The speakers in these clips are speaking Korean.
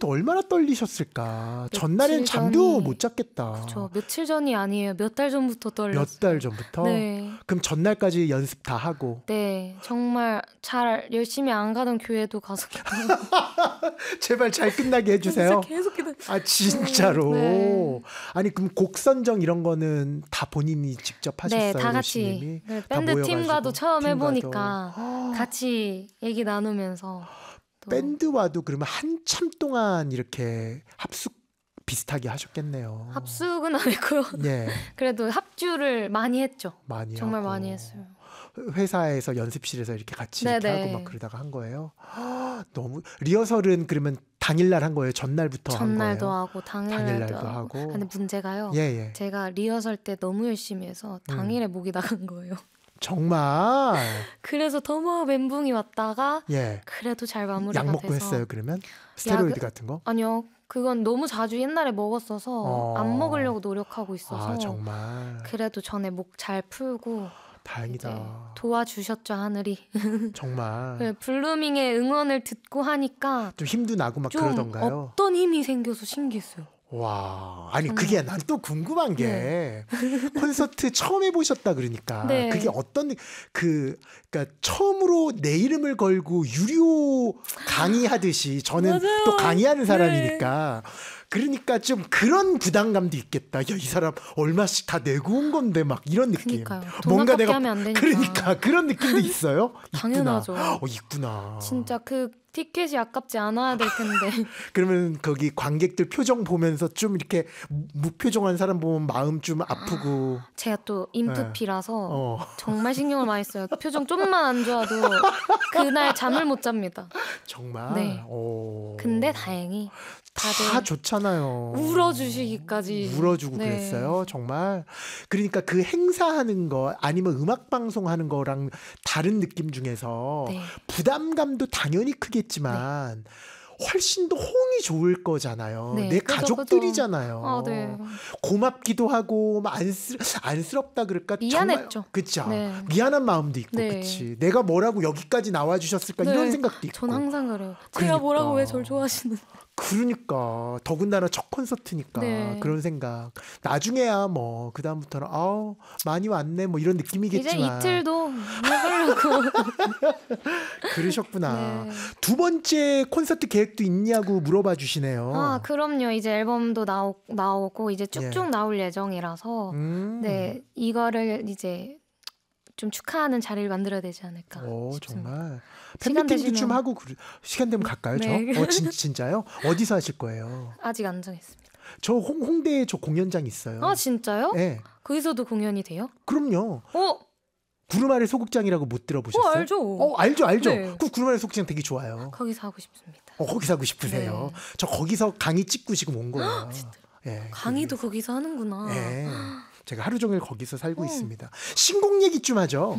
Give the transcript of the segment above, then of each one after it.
그때부터 얼마나 떨리셨을까. 며칠 전날엔 잠도 전이- 못 잤겠다. 저 며칠 전이 아니에요. 몇 달 전부터 떨렸어요. 몇 달 전부터? 네. 그럼 전날까지 연습 다 하고. 네. 정말 잘 열심히 안 가던 교회도 가서 제발 잘 끝나게 해주세요. 진짜 계속 기도. 아 진짜로. 네. 아니 그럼 곡 선정 이런 거는 다 본인이 직접 하셨어요? 네, 다 열심히? 같이. 네, 다 밴드 모여가지고? 팀과도 처음 팀과도. 해보니까 같이 얘기 나누면서 또 밴드와도 그러면 한참 동안 이렇게 합숙 비슷하게 하셨겠네요. 합숙은 안 했고요. 예, 그래도 합주를 많이 했죠. 많이 정말 하고. 많이 했어요. 회사에서 연습실에서 이렇게 같이 이렇게 네네. 하고 막 그러다가 한 거예요. 너무 리허설은 그러면 당일날 한 거예요? 전날부터 한 전날도 거예요? 하고 당일날도 당일날도 하고. 하고. 근데 문제가요. 예, 예. 제가 리허설 때 너무 열심히 해서 당일에 목이 나간 거예요. 정말. 그래서 더 막 멘붕이 왔다가 예. 그래도 잘 마무리가 약 먹고 돼서. 했어요. 그러면 스테로이드 약은- 같은 거? 아니요. 그건 너무 자주 옛날에 먹었어서 안 먹으려고 노력하고 있어서 아 정말 그래도 전에 목 잘 풀고 다행이다. 이제 도와주셨죠 하늘이. 정말 그래, 블루밍의 응원을 듣고 하니까 좀 힘도 나고 막 좀 그러던가요? 어떤 힘이 생겨서 신기했어요. 와, 아니 정말. 그게 난 또 궁금한 게 콘서트 처음 해보셨다 그러니까 네. 그게 어떤 그러니까 처음으로 내 이름을 걸고 유료 강의하듯이 저는 맞아요. 또 강의하는 네. 사람이니까 그러니까 좀 그런 부담감도 있겠다. 야, 이 사람 얼마씩 다 내고 온 건데 막 이런 느낌. 그러니까요. 돈 아깝게 하면 안 되니까. 그러니까 그런 느낌도 있어요. 당연하죠. 있구나. 있구나. 진짜 그 티켓이 아깝지 않아야 될 텐데. 그러면 거기 관객들 표정 보면서 좀 이렇게 무표정한 사람 보면 마음 좀 아프고. 제가 또 인프피라서 어. 정말 신경을 많이 써요. 표정 좀만 안 좋아도 그날 잠을 못 잡니다. 정말. 네. 오. 근데 다행히 다 다들 좋잖아요. 울어주시기까지. 울어주고 네. 그랬어요. 정말. 그러니까 그 행사하는 거 아니면 음악 방송하는 거랑 다른 느낌 중에서 네. 부담감도 당연히 크겠지만 훨씬 더 호응이 좋을 거잖아요. 네, 내 그죠, 가족들이잖아요. 아, 네. 고맙기도 하고 막 안쓰럽다 그럴까? 미안했죠. 그쵸. 네. 미안한 마음도 있고, 네. 그치. 내가 뭐라고 여기까지 나와주셨을까 네. 이런 생각도 있고. 전 항상 그래요. 그러니까. 제가 뭐라고 왜 저를 좋아하시는? 그러니까 더군다나 첫 콘서트니까 네. 그런 생각. 나중에야 뭐 그 다음부터는 아우 많이 왔네 뭐 이런 이제 느낌이겠지만 이틀도 해보려고. 그러셨구나. 네. 두 번째 콘서트 계획도 있냐고 물어봐 주시네요. 아, 그럼요. 이제 앨범도 나오고 이제 쭉쭉 예. 나올 예정이라서 네, 이거를 이제 좀 축하하는 자리를 만들어야 되지 않을까 오, 싶습니다. 정말 시간 팬미팅도 좀 되시면- 하고 시간 되면 갈까요? 네. 저? 진짜요? 어디서 하실 거예요? 아직 안 정했습니다. 저 홍대에 저 공연장 있어요. 아, 진짜요? 네. 거기서도 공연이 돼요? 그럼요. 어, 구름 아래 소극장이라고 못 들어보셨어요? 알죠. 알죠. 네. 그 구름 아래 소극장 되게 좋아요. 거기서 하고 싶습니다. 거기서 하고 싶으세요? 네. 저 거기서 강의 찍고 지금 온 거예요. 예, 강의도 거기서 하는구나. 예. 제가 하루 종일 거기서 살고 있습니다. 신곡 얘기 좀 하죠.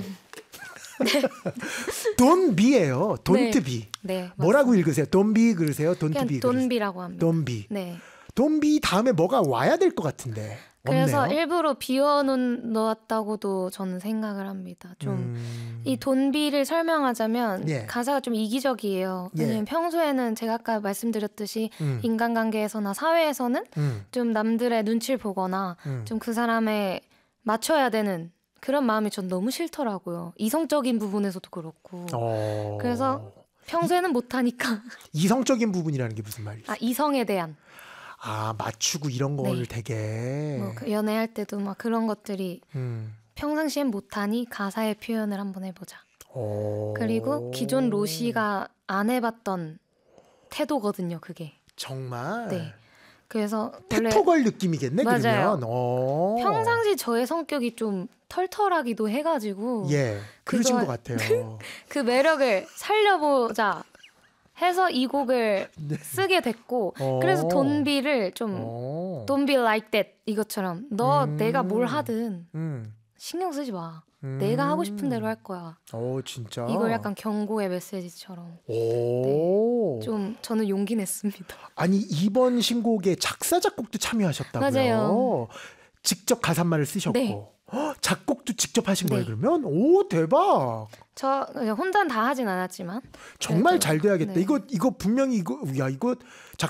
Don't be예요. Don't 네. be. 네, 뭐라고 읽으세요? Don't be 그러세요? Don't 그냥 be 그러세요? 돈비라고 합니다. Don't be. 네. Don't be 다음에 뭐가 와야 될 것 같은데. 그래서 없네요. 일부러 비워놓았다고도 저는 생각을 합니다. 좀 이 돈비를 설명하자면 예. 가사가 좀 이기적이에요. 예. 왜냐면 평소에는 제가 아까 말씀드렸듯이 음. 인간관계에서나 사회에서는 음, 좀 남들의 눈치를 보거나 좀 그 사람에 맞춰야 되는 그런 마음이 전 너무 싫더라고요. 이성적인 부분에서도 그렇고. 그래서 평소에는 못하니까. 이성적인 부분이라는 게 무슨 말이죠? 아, 이성에 대한. 맞추고 이런 거를 네. 되게. 뭐 연애할 때도 막 그런 것들이 음. 평상시엔 못하니 가사의 표현을 한번 해보자. 오. 그리고 기존 로시가 안 해봤던 태도거든요, 그게. 정말. 네. 그래서 원래 테토걸 느낌이겠네. 맞아요. 그러면. 평상시 저의 성격이 좀 털털하기도 해가지고 예, 그러신 그거- 것 같아요. 그 매력을 살려보자 해서 이 곡을 네. 쓰게 됐고 어. 그래서 돈비를 좀 어. Don't be like that 이것처럼 너 음. 내가 뭘 하든 음. 신경 쓰지 마. 내가 하고 싶은 대로 할 거야. 진짜. 이걸 약간 경고의 메시지처럼 오. 좀 저는 용기 냈습니다. 아니 이번 신곡에 작사 작곡도 참여하셨다고요. 맞아요. 직접 가사말을 쓰셨고. 네. 작곡도 직접 하신 네. 거예요, 그러면? 오, 대박. 저 혼자는 다 하진 않았지만 정말 그래도, 잘 돼야겠다. 네. 이거 분명히 이거 작사